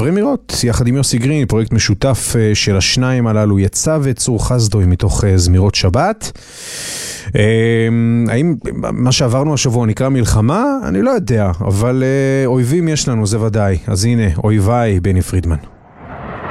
עברים לראות, יחד עם יוסי גרין, פרויקט משותף של השניים הללו, יצא וצור חסדוי מתוך זמירות שבת. האם מה שעברנו השבוע נקרא מלחמה? אני לא יודע, אבל אויבים יש לנו, זה ודאי. אז הנה, אויביי, בני פרידמן.